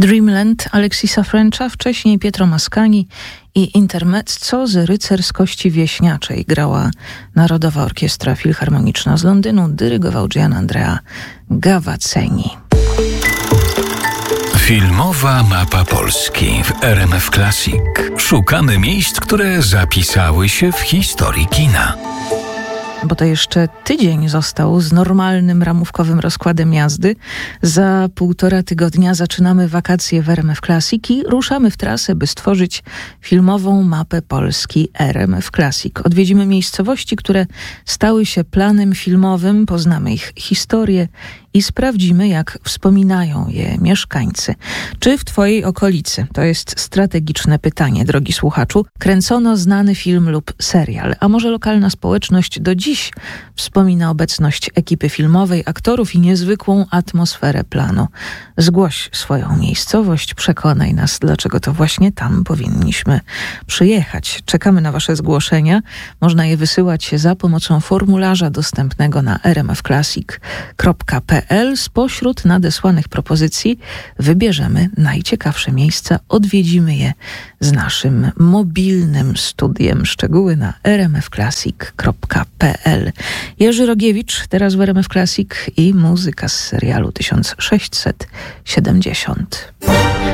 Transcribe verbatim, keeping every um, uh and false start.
Dreamland Aleksisa Frencha, wcześniej Pietro Mascagni i intermezzo z Rycerskości Wieśniaczej grała Narodowa Orkiestra Filharmoniczna z Londynu, dyrygował Gianandrea Gavazzeni. Filmowa mapa Polski w R M F Classic. Szukamy miejsc, które zapisały się w historii kina. Bo to jeszcze tydzień został z normalnym ramówkowym rozkładem jazdy. Za półtora tygodnia zaczynamy wakacje w R M F Classic i ruszamy w trasę, by stworzyć filmową mapę Polski R M F Classic. Odwiedzimy miejscowości, które stały się planem filmowym, poznamy ich historię i sprawdzimy, jak wspominają je mieszkańcy. Czy w twojej okolicy, to jest strategiczne pytanie, drogi słuchaczu, kręcono znany film lub serial, a może lokalna społeczność do dziś wspomina obecność ekipy filmowej, aktorów i niezwykłą atmosferę planu. Zgłoś swoją miejscowość, przekonaj nas, dlaczego to właśnie tam powinniśmy przyjechać. Czekamy na wasze zgłoszenia. Można je wysyłać za pomocą formularza dostępnego na r m f classic kropka p l. Spośród nadesłanych propozycji wybierzemy najciekawsze miejsca, odwiedzimy je z naszym mobilnym studiem. Szczegóły na r m f classic kropka p l. Jerzy Rogiewicz, teraz w R M F Classic i muzyka z serialu tysiąc sześćset siedemdziesiąt.